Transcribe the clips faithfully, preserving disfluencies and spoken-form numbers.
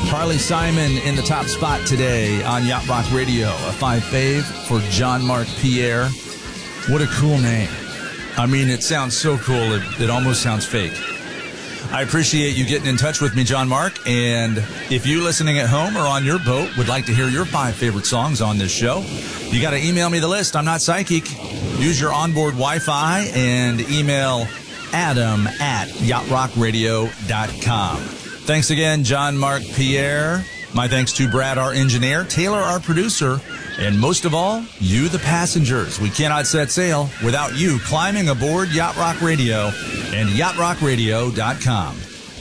Carly Simon in the top spot today on Yacht Rock Radio. A five fave for John Mark Pierre. What a cool name. I mean, it sounds so cool, it, it almost sounds fake. I appreciate you getting in touch with me, John Mark. And if you listening at home or on your boat would like to hear your five favorite songs on this show, you got to email me the list. I'm not psychic. Use your onboard Wi-Fi and email Adam at yacht rock radio dot com. Thanks again, John Mark Pierre. My thanks to Brad, our engineer, Taylor, our producer, and most of all, you, the passengers. We cannot set sail without you climbing aboard Yacht Rock Radio and yacht rock radio dot com.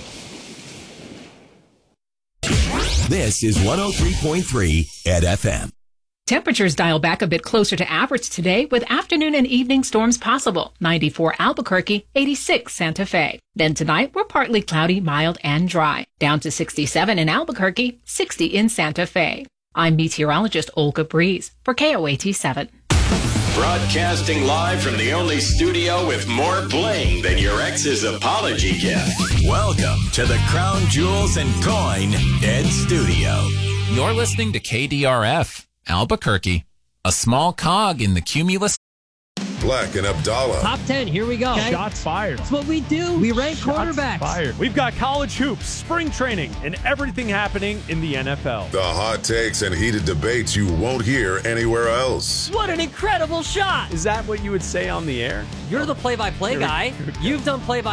This is one oh three point three at F M. Temperatures dial back a bit closer to average today with afternoon and evening storms possible. ninety-four Albuquerque, eighty-six Santa Fe. Then tonight, we're partly cloudy, mild, and dry. Down to sixty-seven in Albuquerque, sixty in Santa Fe. I'm meteorologist Olga Breeze for K O A T seven. Broadcasting live from the only studio with more bling than your ex's apology gift. Welcome to the Crown Jewels and Coin Ed Studio. You're listening to K D R F. Albuquerque, a small cog in the cumulus. Black and Abdallah. Top ten, here we go. Okay. Shots fired. That's what we do. We rank Shots quarterbacks. Fired. We've got college hoops, spring training, and everything happening in the N F L. The hot takes and heated debates you won't hear anywhere else. What an incredible shot. Is that what you would say on the air? You're the play-by-play guy. You've done play-by